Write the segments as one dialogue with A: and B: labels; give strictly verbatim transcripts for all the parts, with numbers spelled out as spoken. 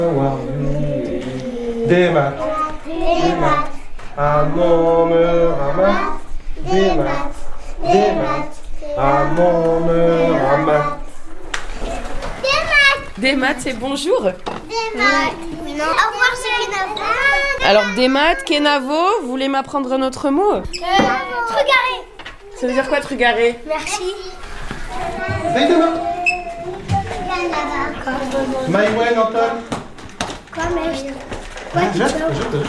A: Des maths, des maths, à mon heure à maths, des maths, des maths, à mon heure à maths.
B: Des maths, c'est bonjour.
C: Des maths. Oui. Au revoir, c'est Kenavo.
B: Alors, des maths, Kenavo, vous voulez m'apprendre un autre mot?
C: Euh, Trugaré.
B: Ça veut dire quoi, trugaré?
C: Merci.
A: Aide-moi. Maïwen, Anton.
C: Quoi, mais
A: Quoi, tu veux?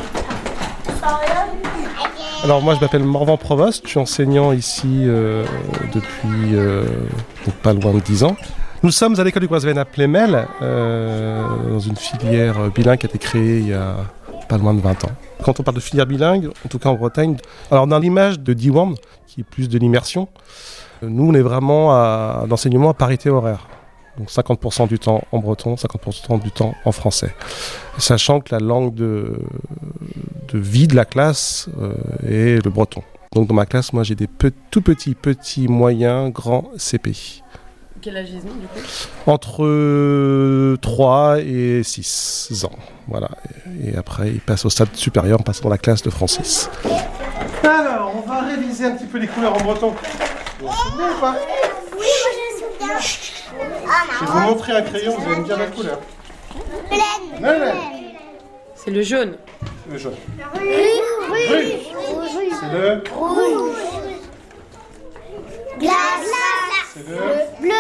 A: Alors moi je m'appelle Morvan Provost, je suis enseignant ici euh, depuis euh, pas loin de dix ans. Nous sommes à l'école du Croisven à Plémel, euh, dans une filière bilingue qui a été créée il y a pas loin de vingt ans. Quand on parle de filière bilingue, en tout cas en Bretagne, alors dans l'image de D one, qui est plus de l'immersion, nous on est vraiment à l'enseignement à parité horaire. Donc cinquante pour cent du temps en breton, cinquante pour cent du temps en français. Sachant que la langue de, de vie de la classe euh, est le breton. Donc dans ma classe, moi j'ai des pe- tout petits, petits, moyens, grands C P.
B: Quel âge ils ont du coup?
A: Entre euh, trois et six ans. Voilà. Et, et après, ils passent au stade supérieur en passant dans la classe de Francis. Alors, on va réviser un petit peu les couleurs en breton. Vous vous souvenez ou pas?
C: Oui, moi je me souviens.
A: Je vais vous montrer un crayon, vous allez me dire la couleur.
C: Pleine.
A: Pleine.
B: C'est le jaune.
A: Le jaune.
C: Rouge.
A: Rouge. C'est le
C: Rouge. Glace.
A: C'est le
C: Bleu.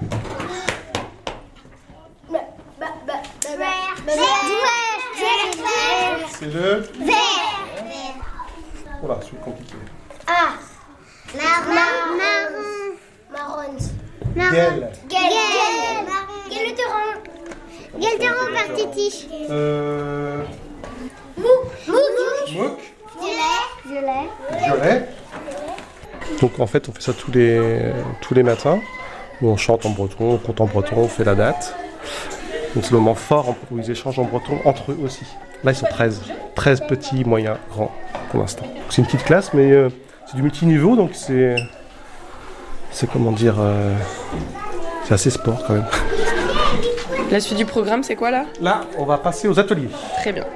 C: Vert.
A: C'est le
C: Vert.
A: Voilà, c'est compliqué.
C: Ah. Marron. Marron.
A: Guel.
C: Guel. Guelteron. Guelteron par Titi.
A: Euh...
C: Mouk. Mouk.
A: Mouk.
C: Violet. Violet.
A: Violet. Donc en fait on fait ça tous les, tous les matins, où on chante en breton, on compte en breton, on fait la date. Donc c'est le moment fort où ils échangent en breton entre eux aussi. Là ils sont treize, treize petits, moyens, grands pour l'instant. C'est une petite classe mais euh, c'est du multiniveau donc c'est, c'est comment dire, euh, c'est assez sport quand même.
B: La suite du programme, c'est quoi là?
A: Là on va passer aux ateliers.
B: Très bien.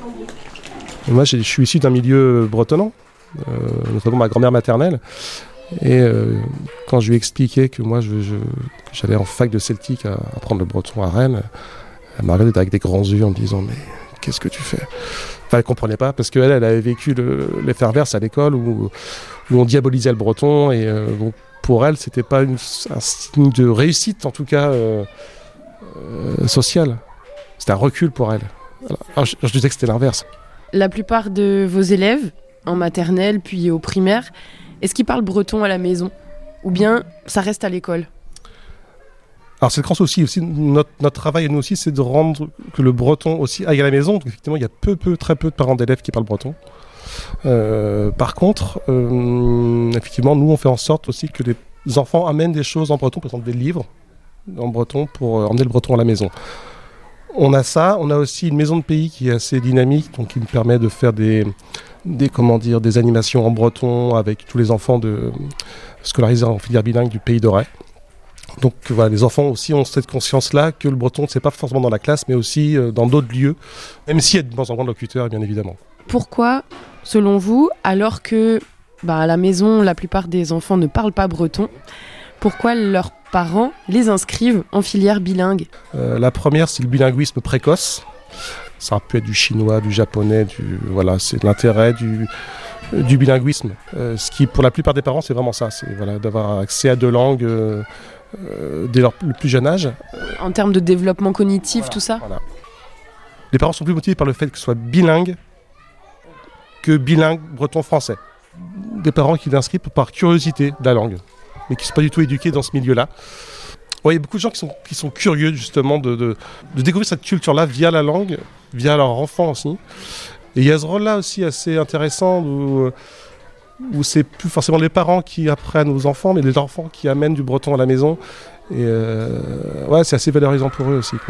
A: Et moi je suis issu d'un milieu bretonnant. Euh, notamment ma grand-mère maternelle. Et euh, quand je lui expliquais que moi je, je, que j'allais en fac de celtique à apprendre le breton à Rennes, elle m'a regardé avec des grands yeux en me disant mais qu'est-ce que tu fais? Enfin elle comprenait pas parce qu'elle elle avait vécu le, l'efferverse à l'école où, où on diabolisait le breton et euh, donc pour elle c'était pas une, un signe de réussite en tout cas euh, euh, sociale. C'était un recul pour elle. Alors, je, je disais que c'était l'inverse.
B: La plupart de vos élèves en maternelle puis au primaire, est-ce qu'ils parlent breton à la maison? Ou bien ça reste à l'école?
A: Alors c'est le grand souci aussi, notre, notre travail à nous aussi, c'est de rendre que le breton aussi aille à la maison. Donc effectivement, il y a peu, peu, très peu de parents d'élèves qui parlent breton. Euh, par contre, euh, effectivement, nous on fait en sorte aussi que les enfants amènent des choses en breton, par exemple des livres en breton pour euh, emmener le breton à la maison. On a ça, on a aussi une maison de pays qui est assez dynamique, donc qui nous permet de faire des... des, comment dire, des animations en breton avec tous les enfants de, scolarisés en filière bilingue du Pays d'Auray. Donc voilà, les enfants aussi ont cette conscience-là que le breton, c'est pas forcément dans la classe, mais aussi euh, dans d'autres lieux, même s'il y a de temps en temps de locuteurs, bien évidemment.
B: Pourquoi, selon vous, alors que bah, à la maison, la plupart des enfants ne parlent pas breton, pourquoi leurs parents les inscrivent en filière bilingue? euh,
A: La première, c'est le bilinguisme précoce. Ça peut être du chinois, du japonais, du, voilà, c'est l'intérêt du, du bilinguisme. Euh, ce qui, pour la plupart des parents, c'est vraiment ça, c'est voilà, d'avoir accès à deux langues euh, euh, dès leur, le plus jeune âge.
B: En termes de développement cognitif,
A: Voilà,
B: tout ça
A: voilà. Les parents sont plus motivés par le fait que ce soit bilingue que bilingue breton-français. Des parents qui l'inscrivent par curiosité de la langue, mais qui ne sont pas du tout éduqués dans ce milieu-là. Ouais, il y a beaucoup de gens qui sont, qui sont curieux justement de, de, de découvrir cette culture-là via la langue, via leur enfant aussi. Et il y a ce rôle-là aussi assez intéressant où, où c'est plus forcément les parents qui apprennent aux enfants, mais les enfants qui amènent du breton à la maison. Et euh, ouais, c'est assez valorisant pour eux aussi, quoi.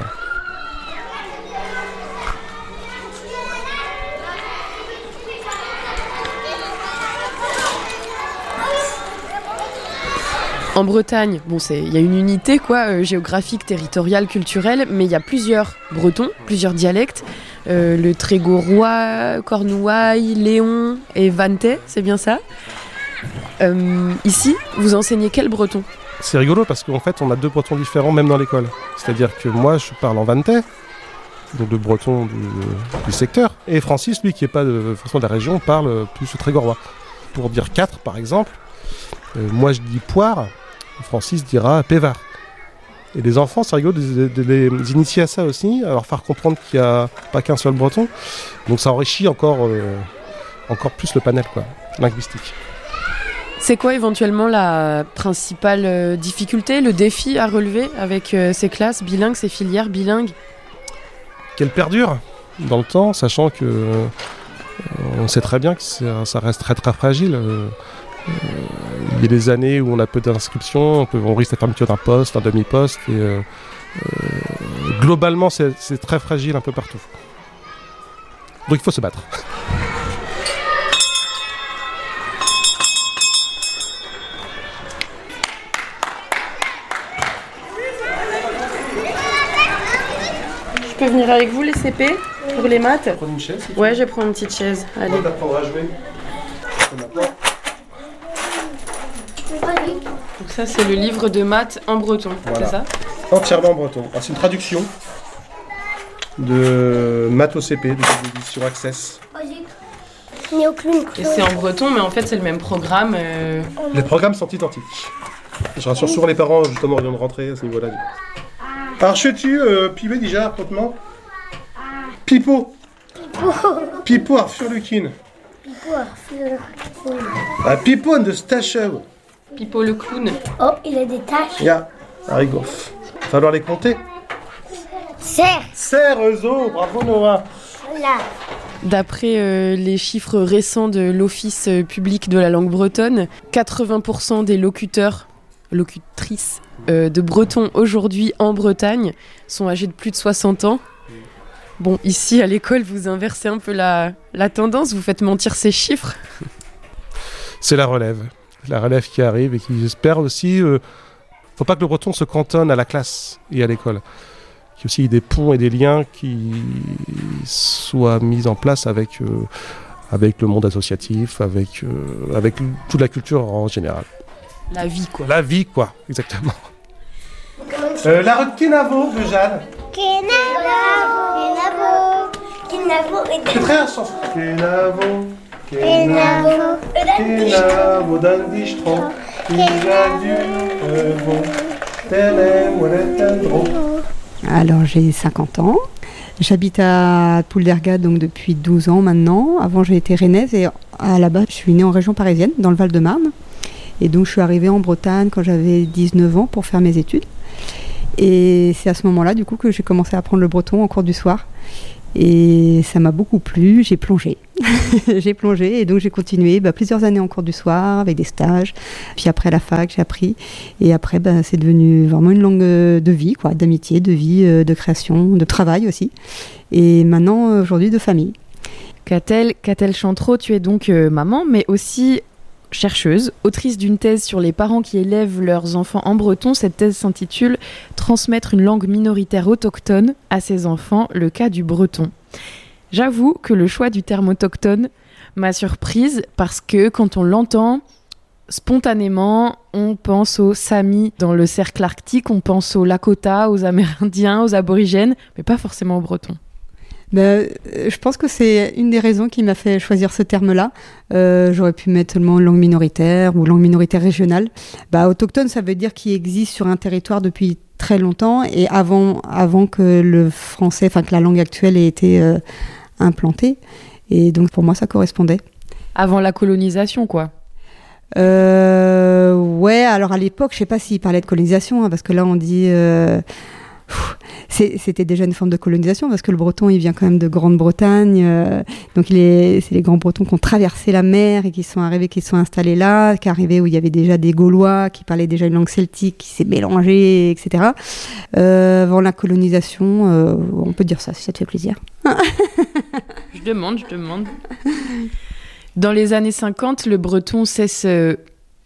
B: En Bretagne, bon, c'est, il y a une unité quoi, euh, géographique, territoriale, culturelle, mais il y a plusieurs bretons, plusieurs dialectes. Euh, le Trégorois, Cornouaille, Léon et Vantais, c'est bien ça. Euh, ici, vous enseignez quel breton ?
A: C'est rigolo parce qu'en fait, on a deux bretons différents même dans l'école. C'est-à-dire que moi, je parle en vantais, donc le breton du, du secteur, et Francis, lui, qui n'est pas de, forcément de la région, parle plus le trégorois. Pour dire quatre, par exemple, euh, moi je dis poire, Francis dira pévard. Et les enfants, c'est rigolo de, de, de les initier à ça aussi, à leur faire comprendre qu'il n'y a pas qu'un seul breton. Donc ça enrichit encore, euh, encore plus le panel quoi, linguistique.
B: C'est quoi éventuellement la principale euh, difficulté, le défi à relever avec euh, ces classes bilingues, ces filières bilingues ?
A: Qu'elles perdurent dans le temps, sachant que euh, on sait très bien que ça, ça reste très très fragile. Euh, il y a des années où on a peu d'inscriptions, on, peut, on risque la fermeture d'un poste, d'un demi-poste. Et, euh, euh, globalement, c'est, c'est très fragile un peu partout. Donc il faut se battre.
B: Je peux venir avec vous les C P pour les maths ?
A: Prendre une chaise.
B: Ouais, je vais prendre une petite chaise. Allez.
A: On t'apprendra à jouer.
B: Donc ça, c'est le livre de maths en breton,
A: Voilà.
B: c'est ça ?
A: Entièrement en breton. Alors, c'est une traduction de maths au C P, de l'édition Access.
B: Et c'est en breton, mais en fait, c'est le même programme. Euh...
A: Les programmes sont identiques. Je rassure souvent les parents, justement, de rentrer à ce niveau-là. Alors, je tu euh, Pibé déjà, proprement Pipo. Pipo Arthur Lukin. Ah, Pipo and the Stashow.
B: Pipo le clown.
C: Oh, il a des taches.
A: Ya, Arigoff. Il va falloir les compter.
C: Serre.
A: Serre, Zo, bravo Noah.
C: Là.
B: D'après euh, les chiffres récents de l'Office public de la langue bretonne, quatre-vingts pour cent des locuteurs, locutrices euh, de breton aujourd'hui en Bretagne sont âgés de plus de soixante ans. Bon, ici à l'école, vous inversez un peu la, la tendance, vous faites mentir ces chiffres.
A: C'est la relève. La relève qui arrive et qui, j'espère aussi... Euh, faut pas que le breton se cantonne à la classe et à l'école. Qu'il y ait aussi des ponts et des liens qui soient mis en place avec, euh, avec le monde associatif, avec, euh, avec toute la culture en général.
B: La vie, quoi.
A: La vie, quoi, exactement. Euh, la rue de Kenavo de Jeanne.
C: Kenavo. Kenavo. Kenavo.
A: C'est très chanson. Kenavo. Kenavo. Kenavo d'un distro.
D: Alors j'ai cinquante ans, j'habite à Poulderga donc depuis douze ans maintenant. Avant j'ai été rennaise et à la base je suis née en région parisienne dans le Val-de-Marne. Et donc je suis arrivée en Bretagne quand j'avais dix-neuf ans pour faire mes études. Et c'est à ce moment-là du coup que j'ai commencé à apprendre le breton en cours du soir. Et ça m'a beaucoup plu, j'ai plongé. j'ai plongé et donc j'ai continué bah, plusieurs années en cours du soir avec des stages. Puis après la fac, j'ai appris. Et après, bah, c'est devenu vraiment une langue de vie, quoi, d'amitié, de vie, de création, de travail aussi. Et maintenant, aujourd'hui, de famille.
B: Catel, Catel Chantreau, tu es donc euh, maman, mais aussi chercheuse, autrice d'une thèse sur les parents qui élèvent leurs enfants en breton. Cette thèse s'intitule « Transmettre une langue minoritaire autochtone à ses enfants, le cas du breton ». J'avoue que le choix du terme autochtone m'a surprise parce que quand on l'entend, spontanément, on pense aux Samis dans le cercle arctique, on pense aux Lakota, aux Amérindiens, aux Aborigènes, mais pas forcément aux Bretons.
D: Ben, je pense que c'est une des raisons qui m'a fait choisir ce terme-là. Euh, j'aurais pu mettre seulement langue minoritaire ou langue minoritaire régionale. Ben, autochtone, ça veut dire qui existe sur un territoire depuis très longtemps et avant, avant que le français, enfin que la langue actuelle ait été euh, implantée. Et donc pour moi, ça correspondait.
B: Avant la colonisation, quoi.
D: Euh, ouais, alors à l'époque, je sais pas s'il parlait de colonisation, hein, parce que là on dit... Euh, C'est, c'était déjà une forme de colonisation parce que le breton il vient quand même de Grande-Bretagne, euh, donc il est, c'est les grands bretons qui ont traversé la mer et qui sont arrivés, qui sont installés là, qui arrivaient où il y avait déjà des Gaulois qui parlaient déjà une langue celtique qui s'est mélangée, et cetera. Euh, avant la colonisation, euh, on peut dire ça si ça te fait plaisir.
B: Je demande, je demande. Dans les années cinquante, le breton cesse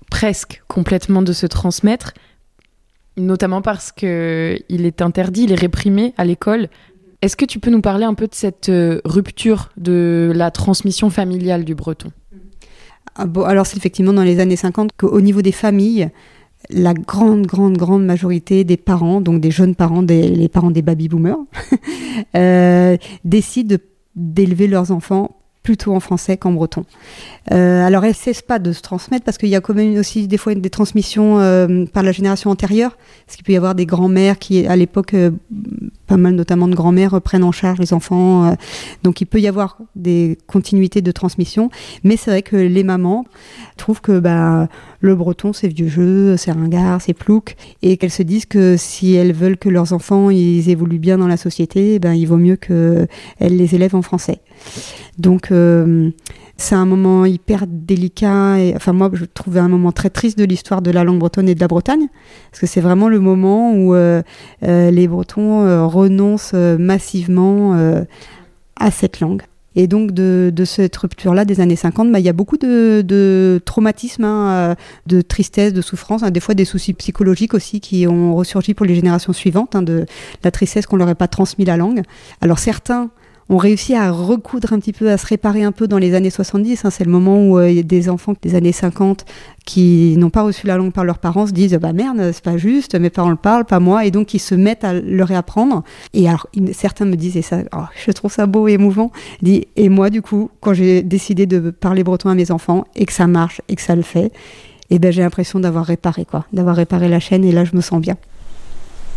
B: presque complètement de se transmettre, notamment parce qu'il est interdit, il est réprimé à l'école. Est-ce que tu peux nous parler un peu de cette euh, rupture de la transmission familiale du breton ?
D: Ah bon, alors c'est effectivement dans les années cinquante qu'au niveau des familles, la grande, grande, grande majorité des parents, donc des jeunes parents, des, les parents des baby-boomers, euh, décident de, d'élever leurs enfants plutôt en français qu'en breton. Euh, alors, elles ne cessent pas de se transmettre parce qu'il y a quand même aussi des fois des transmissions euh, par la génération antérieure, parce qu'il peut y avoir des grands-mères qui, à l'époque, euh, pas mal notamment de grands-mères, euh, prennent en charge les enfants. Euh, donc, il peut y avoir des continuités de transmission, mais c'est vrai que les mamans trouvent que bah, le breton, c'est vieux jeu, c'est ringard, c'est plouc, et qu'elles se disent que si elles veulent que leurs enfants ils évoluent bien dans la société, ben, il vaut mieux qu'elles les élèvent en français. Donc, euh, c'est un moment hyper délicat. Et, enfin, moi, je trouvais un moment très triste de l'histoire de la langue bretonne et de la Bretagne, parce que c'est vraiment le moment où euh, euh, les Bretons euh, renoncent euh, massivement euh, à cette langue. Et donc, de, de cette rupture-là des années cinquante, bah, il y a beaucoup de, de traumatisme, hein, de tristesse, de souffrance, hein, des fois des soucis psychologiques aussi qui ont ressurgi pour les générations suivantes, hein, de la tristesse qu'on leur ait pas transmis la langue. Alors, certains ont réussi à recoudre un petit peu, à se réparer un peu dans les années soixante-dix. Hein, c'est le moment où euh, des enfants des années cinquante qui n'ont pas reçu la langue par leurs parents se disent « bah merde, c'est pas juste, mes parents le parlent, pas moi », et donc ils se mettent à le réapprendre. Et alors, ils, certains me disent, et ça, oh, je trouve ça beau et émouvant, dit, et moi du coup, quand j'ai décidé de parler breton à mes enfants, et que ça marche, et que ça le fait, et ben j'ai l'impression d'avoir réparé, quoi, d'avoir réparé la chaîne, et là je me sens bien.